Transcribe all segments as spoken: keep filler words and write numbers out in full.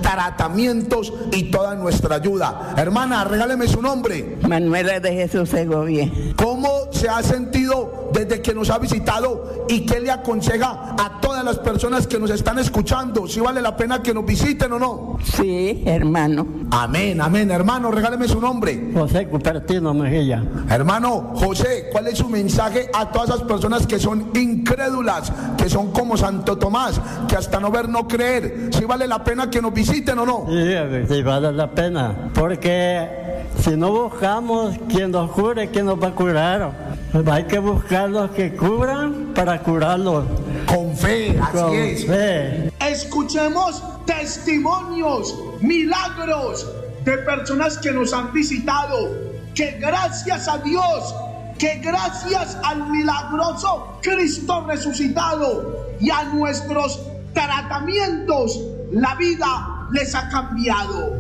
tratamientos y toda nuestra ayuda. Hermana, regáleme su nombre. Manuela de Jesús Segovia. ¿Cómo se ha sentido desde que nos ha visitado y qué le aconseja a todas las personas que nos están escuchando? ¿Si vale la pena que nos visiten o no? Sí, hermano. Amén, amén. Hermano, regáleme su nombre. José Cupertino Mejía. Hermano José, ¿cuál es su mensaje a todas esas personas que son incrédulas, que son como Santo Tomás, que hasta no ver, no creer? ¿Si vale la pena que nos visiten o no? Sí, sí vale la pena, porque si no buscamos quien nos cure, ¿quién nos va a curar? Pues hay que buscar los que cubran para curarlos. Con fe, así Con es. Fe. Escuchemos testimonios, milagros de personas que nos han visitado, que gracias a Dios, que gracias al milagroso Cristo resucitado y a nuestros tratamientos, la vida les ha cambiado.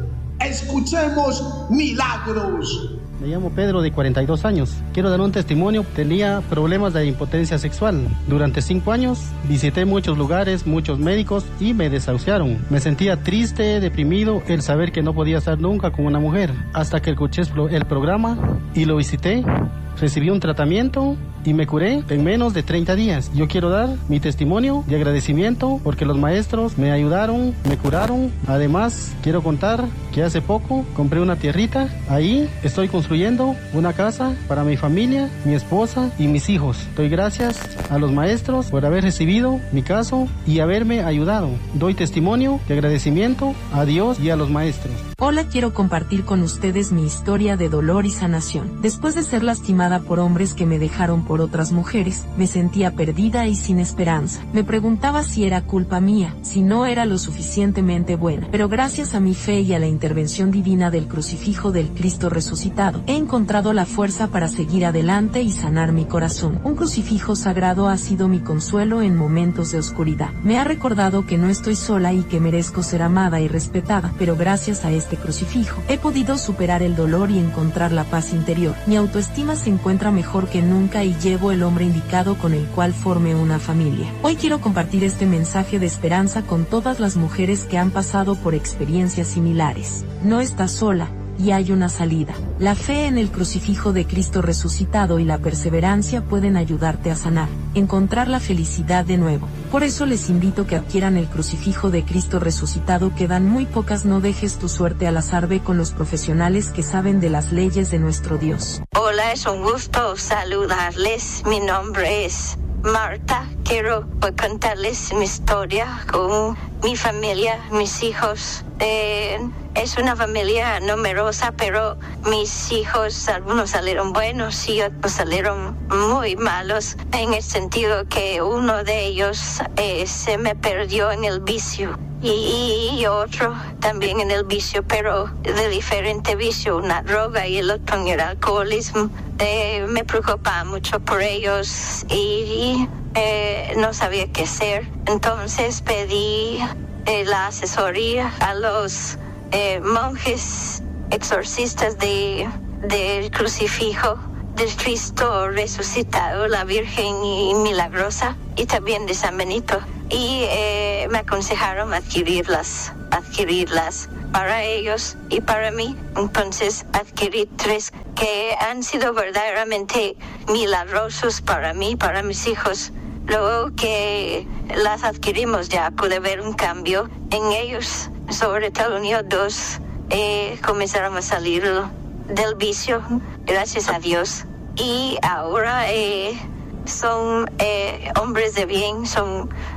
Escuchemos milagros. Me llamo Pedro, de cuarenta y dos años. Quiero dar un testimonio. Tenía problemas de impotencia sexual. Durante cinco años visité muchos lugares, muchos médicos y me desahuciaron. Me sentía triste, deprimido, el saber que no podía estar nunca con una mujer. Hasta que escuché el programa y lo visité. Recibí un tratamiento y me curé en menos de treinta días. Yo quiero dar mi testimonio de agradecimiento porque los maestros me ayudaron, me curaron. Además, quiero contar que hace poco compré una tierrita. Ahí estoy construyendo una casa para mi familia, mi esposa y mis hijos. Doy gracias a los maestros por haber recibido mi caso y haberme ayudado. Doy testimonio de agradecimiento a Dios y a los maestros. Hola, quiero compartir con ustedes mi historia de dolor y sanación. Después de ser lastimada por hombres que me dejaron por otras mujeres, me sentía perdida y sin esperanza. Me preguntaba si era culpa mía, si no era lo suficientemente buena. Pero gracias a mi fe y a la intervención divina del crucifijo del Cristo resucitado, he encontrado la fuerza para seguir adelante y sanar mi corazón. Un crucifijo sagrado ha sido mi consuelo en momentos de oscuridad. Me ha recordado que no estoy sola y que merezco ser amada y respetada, pero gracias a este crucifijo he podido superar el dolor y encontrar la paz interior. Mi autoestima se encuentra mejor que nunca y llevo el hombre indicado con el cual forme una familia. Hoy quiero compartir este mensaje de esperanza con todas las mujeres que han pasado por experiencias similares. No estás sola y hay una salida. La fe en el crucifijo de Cristo resucitado y la perseverancia pueden ayudarte a sanar, encontrar la felicidad de nuevo. Por eso les invito que adquieran el crucifijo de Cristo resucitado. Quedan muy pocas, no dejes tu suerte al azar, ve con los profesionales que saben de las leyes de nuestro Dios. Hola, es un gusto saludarles. Mi nombre es Marta. Quiero contarles mi historia con mi familia, mis hijos. Eh, es una familia numerosa, pero mis hijos, algunos salieron buenos y otros salieron muy malos, en el sentido que uno de ellos eh, se me perdió en el vicio. Y, y otro también en el vicio, pero de diferente vicio, una droga y el otro en el alcoholismo. Eh, me preocupaba mucho por ellos y eh, no sabía qué hacer. Entonces pedí eh, la asesoría a los eh, monjes exorcistas de, del crucifijo del Cristo resucitado, la Virgen y Milagrosa, y también de San Benito. Y eh, me aconsejaron adquirirlas, adquirirlas para ellos y para mí. Entonces adquirí tres que han sido verdaderamente milagrosos para mí, para mis hijos. Luego que las adquirimos ya pude ver un cambio en ellos, sobre todo ellos dos eh, comenzaron a salir del vicio, gracias a Dios. Y ahora eh, son eh, hombres de bien, son